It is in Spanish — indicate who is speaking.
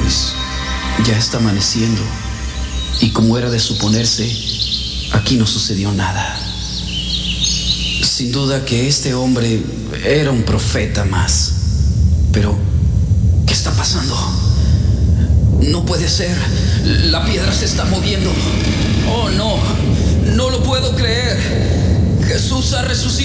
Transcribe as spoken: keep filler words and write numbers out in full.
Speaker 1: pues ya está amaneciendo y como era de suponerse, aquí no sucedió nada. Sin duda que este hombre era un profeta más. Pero, ¿qué está pasando? No puede ser. La piedra se está moviendo. Oh, no. No lo puedo creer. Jesús ha resucitado.